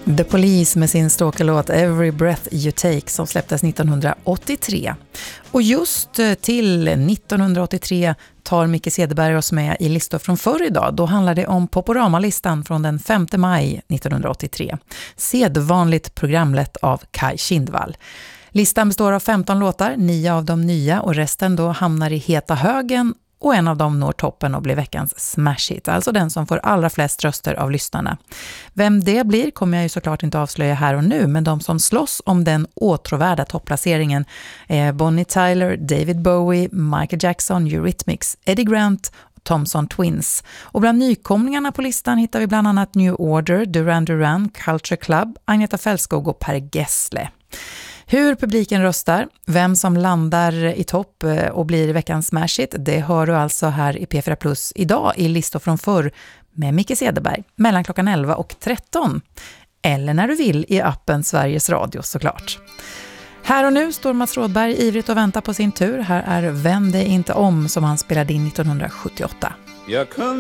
The Police med sin stråkarlåt Every Breath You Take som släpptes 1983. Och just till 1983 tar Micke Cederberg oss med i listor från förr idag. Då handlar det om Poporama-listan från den 5 maj 1983. Sedvanligt programlett av Kai Kindvall. Listan består av 15 låtar, 9 av dem nya och resten då hamnar i heta högen. Och en av dem når toppen och blir veckans smash hit, alltså den som får allra flest röster av lyssnarna. Vem det blir kommer jag ju såklart inte avslöja här och nu, men de som slåss om den åtråvärda topplaceringen är Bonnie Tyler, David Bowie, Michael Jackson, Eurythmics, Eddie Grant och Thompson Twins. Och bland nykomlingarna på listan hittar vi bland annat New Order, Duran Duran, Culture Club, Agneta Fältskog och Per Gessle. Hur publiken röstar, vem som landar i topp och blir veckans smash hit, det hör du alltså här i P4 Plus idag i listor från förr med Micke Cederberg mellan klockan 11 och 13. Eller när du vill i appen Sveriges Radio såklart. Här och nu står Mats Rådberg ivrigt och väntar på sin tur. Här är Vänd dig inte om som han spelade in 1978. Jag kunde